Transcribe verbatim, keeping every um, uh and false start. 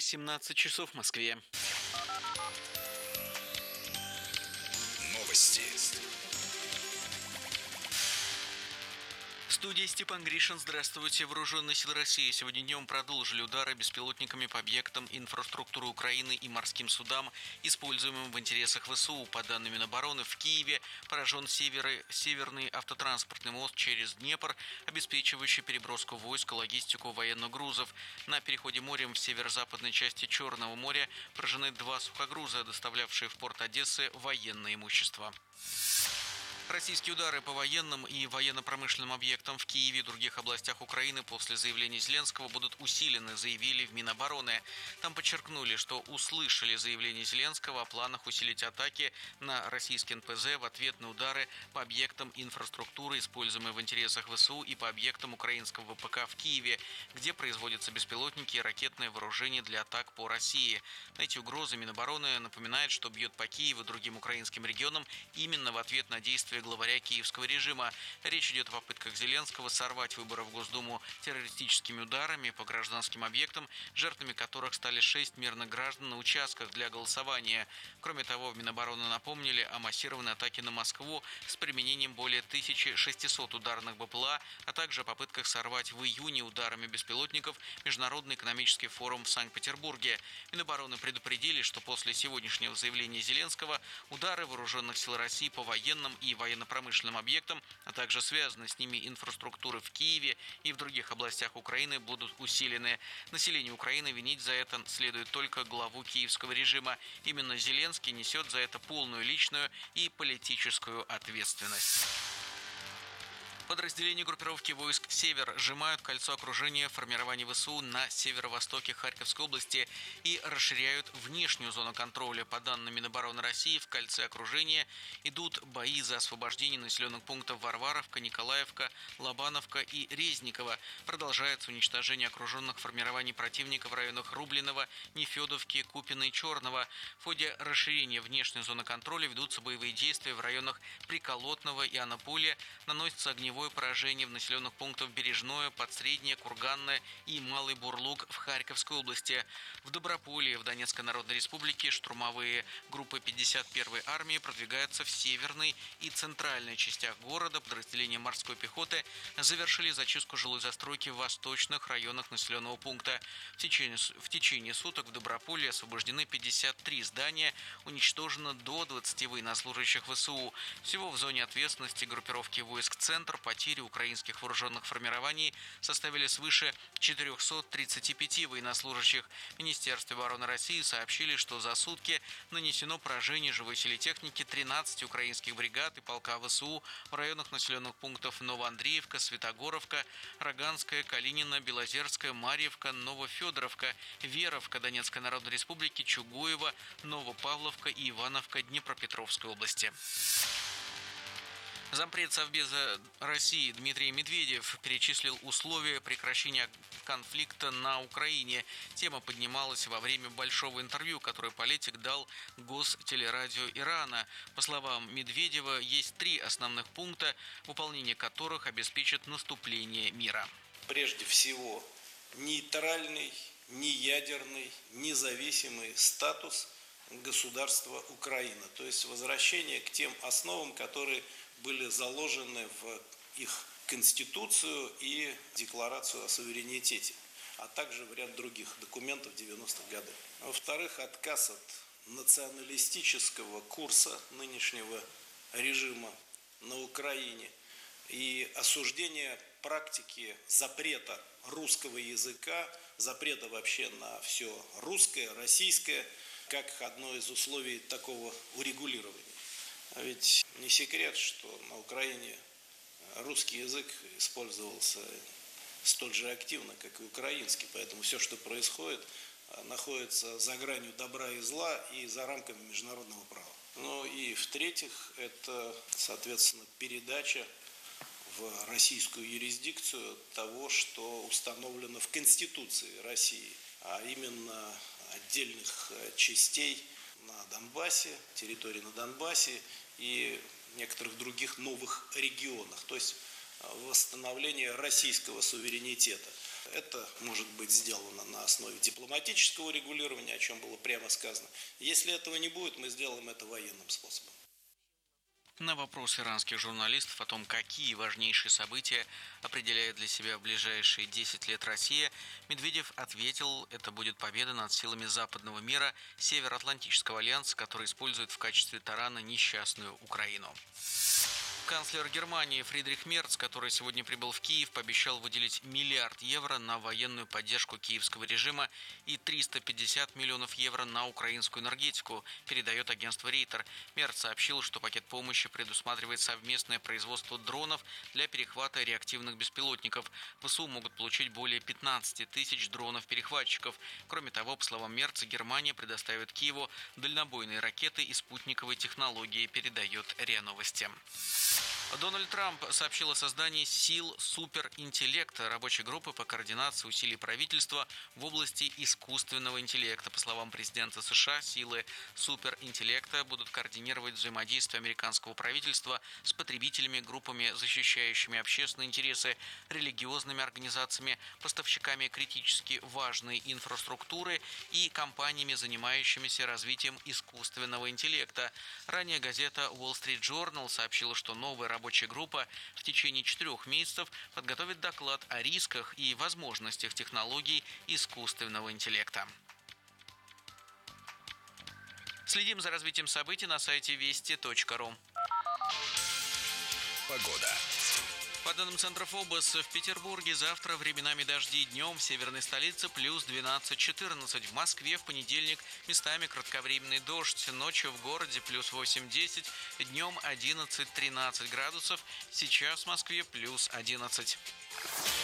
восемнадцать часов в Москве. Новости. В студии Степан Гришин. Здравствуйте. Вооруженные силы России сегодня днем продолжили удары беспилотниками по объектам инфраструктуры Украины и морским судам, используемым в интересах ВСУ. По данным Минобороны, в Киеве поражен северы, северный автотранспортный мост через Днепр, обеспечивающий переброску войск и логистику военных грузов. На переходе морем в северо-западной части Черного моря поражены два сухогруза, доставлявшие в порт Одессы военное имущество. Российские удары по военным и военно-промышленным объектам в Киеве и других областях Украины после заявления Зеленского будут усилены, заявили в Минобороны. Там подчеркнули, что услышали заявление Зеленского о планах усилить атаки на российские эн пэ зэ в ответ на удары по объектам инфраструктуры, используемые в интересах ВСУ, и по объектам украинского вэ пэ ка в Киеве, где производятся беспилотники и ракетное вооружение для атак по России. На эти угрозы Минобороны напоминает, что бьет по Киеву и другим украинским регионам именно в ответ на действия главаря киевского режима. Речь идет о попытках Зеленского сорвать выборы в Госдуму террористическими ударами по гражданским объектам, жертвами которых стали шесть мирных граждан на участках для голосования. Кроме того, в Минобороны напомнили о массированной атаке на Москву с применением более тысячи шестисот ударных бэ пэ эл а, а также о попытках сорвать в июне ударами беспилотников Международный экономический форум в Санкт-Петербурге. Минобороны предупредили, что после сегодняшнего заявления Зеленского удары вооруженных сил России по военным и военно-промышленным объектам, а также связанной с ними инфраструктуры в Киеве и в других областях Украины будут усилены. Население Украины винить за это следует только главу киевского режима. Именно Зеленский несет за это полную личную и политическую ответственность. Подразделения группировки войск «Север» сжимают кольцо окружения формирования вэ эс у на северо-востоке Харьковской области и расширяют внешнюю зону контроля. По данным Минобороны России, в кольце окружения идут бои за освобождение населенных пунктов Варваровка, Николаевка, Лобановка и Резниково. Продолжается уничтожение окруженных формирований противника в районах Рублиного, Нефедовки, Купино и Черного. В ходе расширения внешней зоны контроля ведутся боевые действия в районах Приколотного и Анаполя, наносится огневое поражение в населенных пунктах Бережное, Подсреднее, Курганное и Малый Бурлук в Харьковской области. В Доброполье в Донецкой Народной Республике штурмовые группы пятьдесят первой армии продвигаются в северной и центральной частях города. Подразделения морской пехоты завершили зачистку жилой застройки в восточных районах населенного пункта. В течение, в течение суток в Доброполье освобождены пятьдесят три здания, уничтожено до двадцати военнослужащих вэ эс у. Всего в зоне ответственности группировки войск «Центр» потери украинских вооруженных формирований составили свыше четырехсот тридцати пяти военнослужащих. В Министерстве обороны России сообщили, что за сутки нанесено поражение живой силе техники тринадцати украинских бригад и полка вэ эс у в районах населенных пунктов Новоандреевка, Светогоровка, Роганская, Калинина, Белозерская, Марьевка, Новофедоровка, Веровка Донецкой Народной Республики, Чугуева, Новопавловка и Ивановка Днепропетровской области. Зампред Совбеза России Дмитрий Медведев перечислил условия прекращения конфликта на Украине. Тема поднималась во время большого интервью, которое политик дал Гостелерадио Ирана. По словам Медведева, есть три основных пункта, выполнение которых обеспечит наступление мира. Прежде всего, нейтральный, неядерный, независимый статус государства Украина. То есть возвращение к тем основам, которые были заложены в их Конституцию и Декларацию о суверенитете, а также в ряд других документов девяностых годов. Во-вторых, отказ от националистического курса нынешнего режима на Украине и осуждение практики запрета русского языка, запрета вообще на все русское, российское, как одно из условий такого урегулирования. А ведь не секрет, что на Украине русский язык использовался столь же активно, как и украинский. Поэтому все, что происходит, находится за гранью добра и зла и за рамками международного права. Ну и в-третьих, это, соответственно, передача в российскую юрисдикцию того, что установлено в Конституции России, а именно отдельных частей на Донбассе, территории на Донбассе и некоторых других новых регионах, то есть восстановление российского суверенитета. Это может быть сделано на основе дипломатического регулирования, о чем было прямо сказано. Если этого не будет, мы сделаем это военным способом. На вопрос иранских журналистов о том, какие важнейшие события определяет для себя в ближайшие десять лет Россия, Медведев ответил, это будет победа над силами западного мира Североатлантического альянса, который использует в качестве тарана несчастную Украину. Канцлер Германии Фридрих Мерц, который сегодня прибыл в Киев, пообещал выделить миллиард евро на военную поддержку киевского режима и триста пятьдесят миллионов евро на украинскую энергетику, передает агентство Рейтер. Мерц сообщил, что пакет помощи предусматривает совместное производство дронов для перехвата реактивных беспилотников. ВСУ могут получить более пятнадцати тысяч дронов-перехватчиков. Кроме того, по словам Мерца, Германия предоставит Киеву дальнобойные ракеты и спутниковые технологии, передает РИА Новости. Дональд Трамп сообщил о создании сил суперинтеллекта, рабочей группы по координации усилий правительства в области искусственного интеллекта. По словам президента США, силы суперинтеллекта будут координировать взаимодействие американского правительства с потребителями, группами, защищающими общественные интересы, религиозными организациями, поставщиками критически важной инфраструктуры и компаниями, занимающимися развитием искусственного интеллекта. Ранее газета Wall Street Journal сообщила, что новая рабочая группа в течение четырех месяцев подготовит доклад о рисках и возможностях технологий искусственного интеллекта. Следим за развитием событий на сайте вести точка ру. Погода. По данным Центра ФОБОС, в Петербурге завтра временами дожди, днем в северной столице плюс двенадцать-четырнадцать, в Москве в понедельник местами кратковременный дождь, ночью в городе плюс восемь-десять, днем одиннадцать-тринадцать градусов, сейчас в Москве плюс одиннадцать.